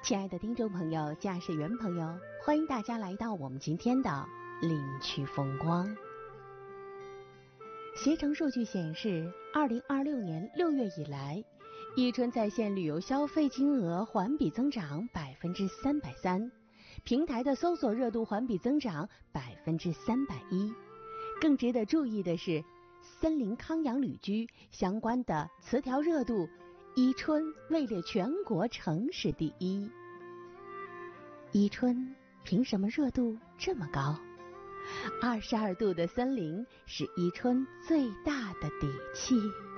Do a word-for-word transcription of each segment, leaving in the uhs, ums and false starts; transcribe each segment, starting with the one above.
亲爱的听众朋友、驾驶员朋友，欢迎大家来到我们今天的领取风光。携程数据显示，二零二六年六月以来，伊春在线旅游消费金额环比增长百分之三百三，平台的搜索热度环比增长百分之三百一。更值得注意的是，森林康养旅居相关的词条热度，伊春位列全国城市第一。伊春凭什么热度这么高？二十二度的森林是伊春最大的底气。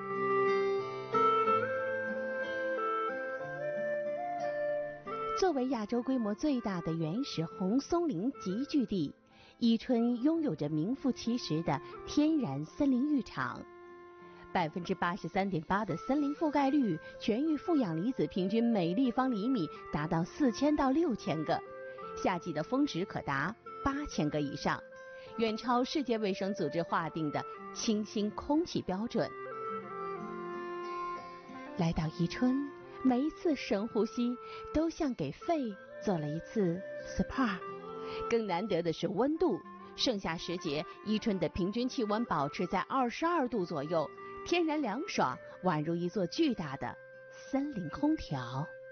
作为亚洲规模最大的原始红松林集聚地，伊春拥有着名副其实的天然森林浴场。百分之八十三点八的森林覆盖率，全域负氧离子平均每立方厘米达到四千到六千个，夏季的峰值可达八千个以上，远超世界卫生组织划定的清新空气标准。来到伊春，每一次深呼吸都像给肺做了一次 S P A。 更难得的是温度，盛夏时节，伊春的平均气温保持在二十二度左右，天然凉爽，宛如一座巨大的森林空调。